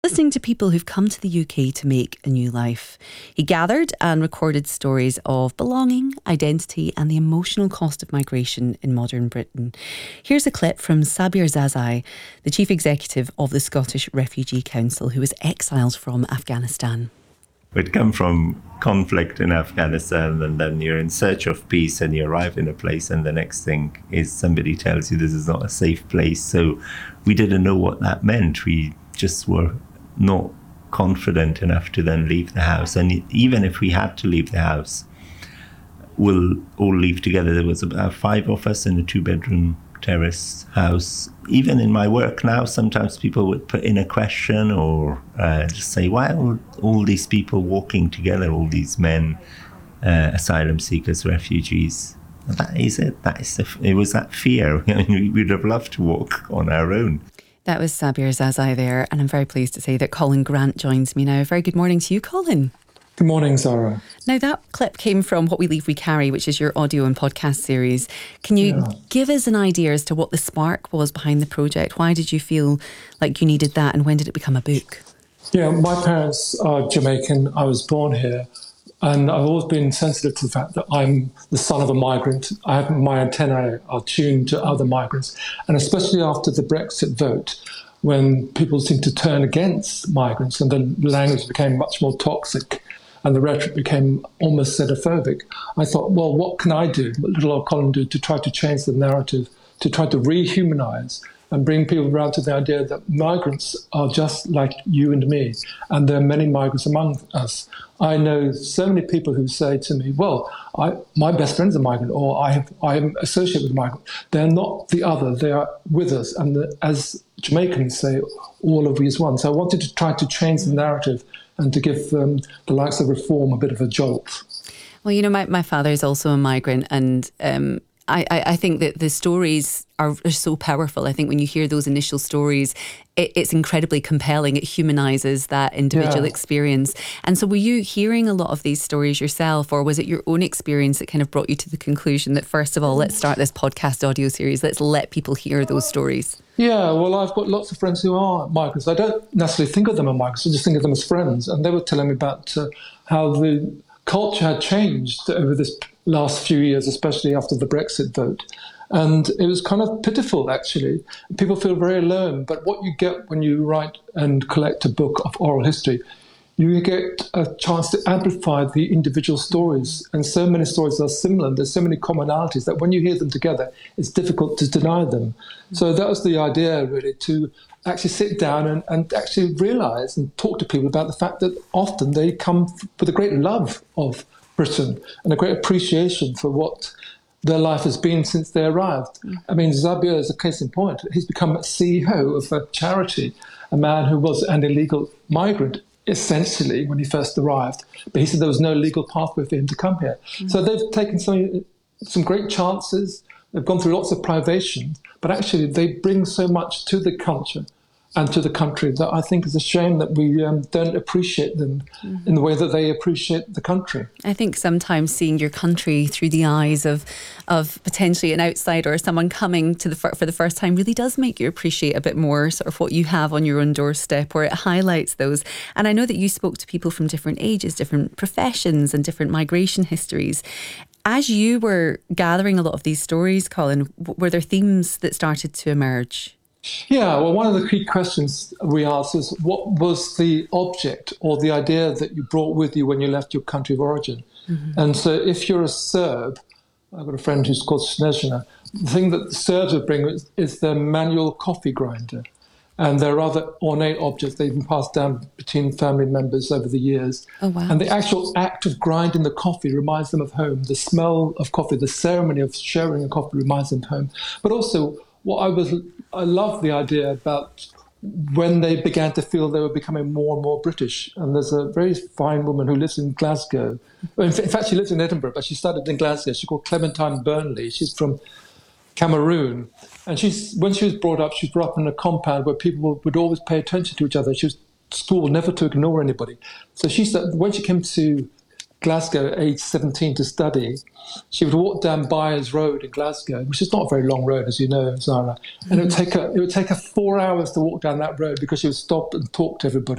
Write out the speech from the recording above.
listening to people who've come to the UK to make a new life. He gathered and recorded stories of belonging, identity and the emotional cost of migration in modern Britain. Here's a clip from Sabir Zazai, the Chief Executive of the Scottish Refugee Council, who was exiled from Afghanistan. We'd come from conflict in Afghanistan, and then you're in search of peace and you arrive in a place and the next thing is somebody tells you this is not a safe place. So we didn't know what that meant. We just were not confident enough to then leave the house. And even if we had to leave the house, we'll all leave together. There was about 5 of us in a 2-bedroom terrace house. Even in my work now, sometimes people would put in a question or just say, why are all these people walking together, all these men, asylum seekers, refugees? And that is it. It was that fear. I mean, we'd have loved to walk on our own. That was Sabir Zazai there, and I'm very pleased to say that Colin Grant joins me now. Very good morning to you, Colin. Good morning, Zara. Now, that clip came from What We Leave We Carry, which is your audio and podcast series. Can you give us an idea as to what the spark was behind the project? Why did you feel like you needed that, and when did it become a book? Yeah, my parents are Jamaican. I was born here, and I've always been sensitive to the fact that I'm the son of a migrant. My antennae are tuned to other migrants, and especially after the Brexit vote, when people seemed to turn against migrants and the language became much more toxic and the rhetoric became almost xenophobic, I thought, well, what can I do, what little old Colin do, to try to change the narrative, to try to rehumanize and bring people around to the idea that migrants are just like you and me, and there are many migrants among us. I know so many people who say to me, well, my best friend's a migrant, or I'm associated with a migrant. They're not the other, they are with us. And as Jamaicans say, all of we is one. So I wanted to try to change the narrative and to give the likes of Reform a bit of a jolt. Well, you know, my father is also a migrant, and I think that the stories are so powerful. I think when you hear those initial stories, it's incredibly compelling. It humanises that individual experience. And so were you hearing a lot of these stories yourself, or was it your own experience that kind of brought you to the conclusion that, first of all, let's start this podcast audio series, let's let people hear those stories? Yeah, well, I've got lots of friends who are migrants. I don't necessarily think of them as migrants, I just think of them as friends. And they were telling me about how the culture had changed over this last few years, especially after the Brexit vote. And it was kind of pitiful, actually. People feel very alone. But what you get when you write and collect a book of oral history, you get a chance to amplify the individual stories. And so many stories are similar. There's so many commonalities that when you hear them together, it's difficult to deny them. So that was the idea, really, to actually sit down and actually realise and talk to people about the fact that often they come with a great love of Britain and a great appreciation for what their life has been since they arrived. I mean, Sabir is a case in point. He's become CEO of a charity, a man who was an illegal migrant, essentially, when he first arrived. But he said there was no legal pathway for him to come here. So they've taken some great chances. They've gone through lots of privation, but actually they bring so much to the culture and to the country that I think is a shame that we don't appreciate them in the way that they appreciate the country. I think sometimes seeing your country through the eyes of potentially an outsider or someone coming to for the first time really does make you appreciate a bit more sort of what you have on your own doorstep, or it highlights those. And I know that you spoke to people from different ages, different professions and different migration histories. As you were gathering a lot of these stories, Colin, were there themes that started to emerge? Yeah, well, one of the key questions we asked is, what was the object or the idea that you brought with you when you left your country of origin? And so if you're a Serb, I've got a friend who's called Snezhina, the thing that the Serbs would bring is their manual coffee grinder. And there are other ornate objects they've been passed down between family members over the years. Oh, wow. And the actual act of grinding the coffee reminds them of home. The smell of coffee, the ceremony of sharing a coffee reminds them of home. But also, I love the idea about when they began to feel they were becoming more and more British. And there's a very fine woman who lives in Glasgow. Well, in fact, she lives in Edinburgh, but she started in Glasgow. She's called Clementine Burnley. She's from Cameroon. And when she was brought up in a compound where people would always pay attention to each other. She was schooled never to ignore anybody. So she said when she came to Glasgow at age 17 to study, she would walk down Byres Road in Glasgow, which is not a very long road, as you know, Zara. And it would take her 4 hours to walk down that road because she would stop and talk to everybody.